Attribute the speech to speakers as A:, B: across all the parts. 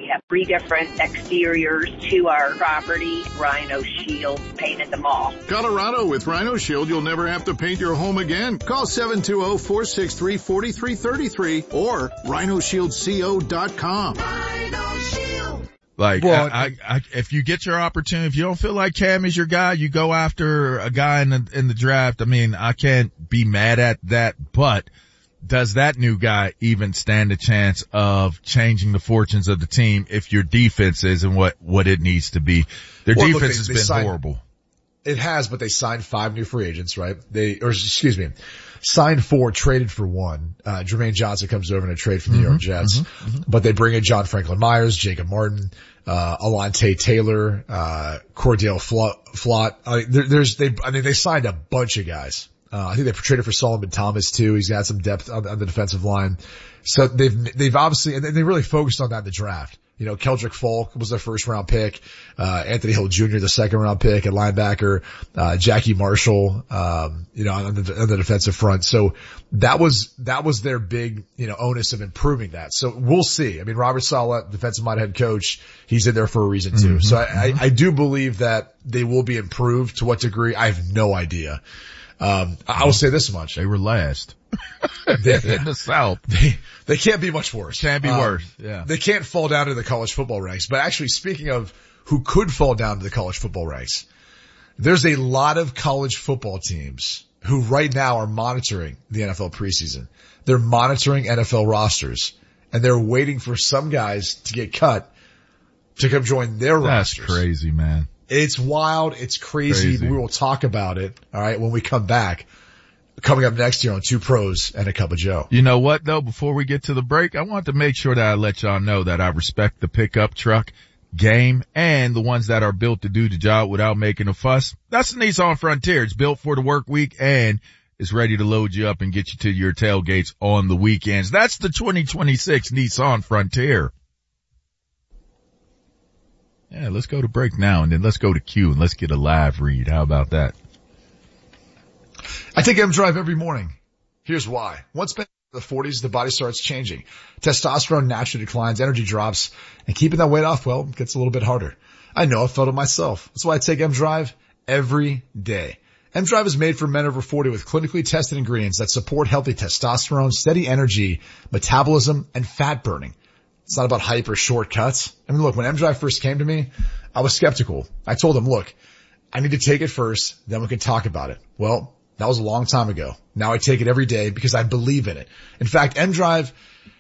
A: have 3 different exteriors to our property. Rhino Shield painted them all.
B: Colorado, with Rhino Shield, you'll never have to paint your home again. Call 720-463-4333 or rhinoshieldco.com.
C: Rhino Shield.
D: Like, if you get your opportunity, if you don't feel like Cam is your guy, you go after a guy in the draft. I mean, I can't be mad at that, but does that new guy even stand a chance of changing the fortunes of the team if your defense isn't what it needs to be? Their defense has been horrible.
E: It has, but they signed 5 new free agents, right? Signed 4, traded for 1. Jermaine Johnson comes over in a trade from the New York Jets. But they bring in John Franklin Myers, Jacob Martin, Alante Taylor, Cordell Flott. They signed a bunch of guys. I think they traded for Solomon Thomas too. He's got some depth on the defensive line. So they've obviously, and they really focused on that in the draft. You know, Keldrick Falk was their first round pick. Anthony Hill Jr., the second round pick at linebacker. Jackie Marshall, on the defensive front. So that was their big, onus of improving that. So we'll see. I mean, Robert Saleh, defensive-minded head coach, he's in there for a reason too. So I do believe that they will be improved. To what degree, I have no idea. I will say this much.
D: They were last. In the South.
E: They can't be much worse.
D: Can't be worse. Yeah.
E: They can't fall down to the college football ranks. But actually, speaking of who could fall down to the college football ranks, there's a lot of college football teams who right now are monitoring the NFL preseason. They're monitoring NFL rosters, and they're waiting for some guys to get cut to come join their rosters.
D: That's crazy, man.
E: It's wild. It's crazy. We will talk about it. All right. When we come back, coming up next year on Two Pros and a Cup of Joe.
D: You know what though? Before we get to the break, I want to make sure that I let y'all know that I respect the pickup truck game and the ones that are built to do the job without making a fuss. That's the Nissan Frontier. It's built for the work week and it's ready to load you up and get you to your tailgates on the weekends. That's the 2026 Nissan Frontier. Yeah, let's go to break now and then let's go to Q and let's get a live read. How about that?
E: I take M-Drive every morning. Here's why. Once been in the 40s, the body starts changing. Testosterone naturally declines, energy drops, and keeping that weight off, well, gets a little bit harder. I know, I felt it myself. That's why I take M-Drive every day. M-Drive is made for men over 40 with clinically tested ingredients that support healthy testosterone, steady energy, metabolism, and fat burning. It's not about hype or shortcuts. I mean, look, when M-Drive first came to me, I was skeptical. I told them, look, I need to take it first, then we can talk about it. Well, that was a long time ago. Now I take it every day because I believe in it. In fact, M-Drive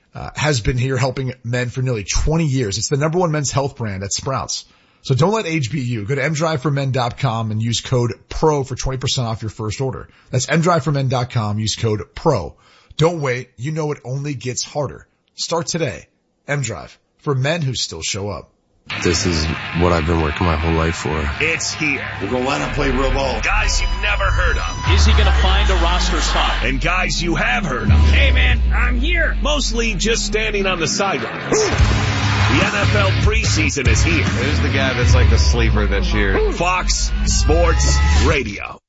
E: has been here helping men for nearly 20 years. It's the #1 men's health brand at Sprouts. So don't let age beat you. Go to mdriveformen.com and use code PRO for 20% off your first order. That's mdriveformen.com. Use code PRO. Don't wait. You know it only gets harder. Start today. M-Drive, for men who still show up.
F: This is what I've been working my whole life for.
G: It's here.
H: We're going to line up, play real ball.
G: Guys you've never heard of.
I: Is he going to find a roster spot?
G: And guys you have heard of.
I: Hey, man, I'm here.
G: Mostly just standing on the sidelines. The NFL preseason is here.
F: Who's the guy that's like a sleeper this year?
G: Fox Sports Radio.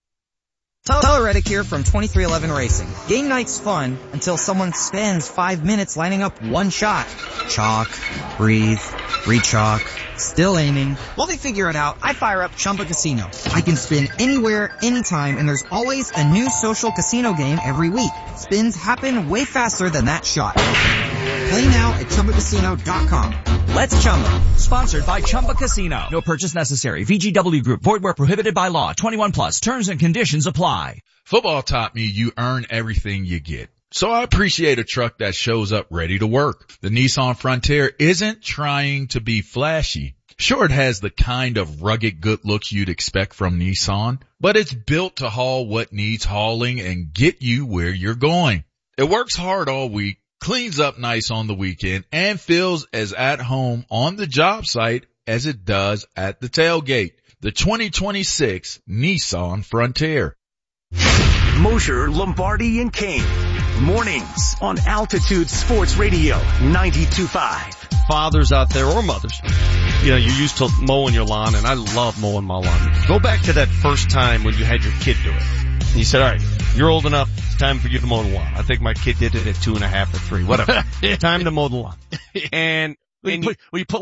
J: Tyler Reddick here from 2311 Racing. Game night's fun until someone spends 5 minutes lining up one shot. Chalk, breathe, re-chalk, still aiming. While they figure it out, I fire up Chumba Casino. I can spin anywhere, anytime, and there's always a new social casino game every week. Spins happen way faster than that shot. Play now at ChumbaCasino.com.
K: Let's Chumba. Sponsored by Chumba Casino. No purchase necessary. VGW Group. Void where prohibited by law. 21 plus. Terms and conditions apply.
D: Football taught me you earn everything you get. So I appreciate a truck that shows up ready to work. The Nissan Frontier isn't trying to be flashy. Sure, it has the kind of rugged good looks you'd expect from Nissan, but it's built to haul what needs hauling and get you where you're going. It works hard all week, cleans up nice on the weekend, and feels as at home on the job site as it does at the tailgate. The 2026 Nissan Frontier.
G: Mosher, Lombardi, and Kane. Mornings on Altitude Sports Radio 92.5.
L: Fathers out there or mothers, you're used to mowing your lawn, and I love mowing my lawn. Go back to that first time when you had your kid do it. And you said, all right, you're old enough, it's time for you to mow the lawn. I think my kid did it at 2.5 or 3, whatever. Time to mow the lawn. And when you put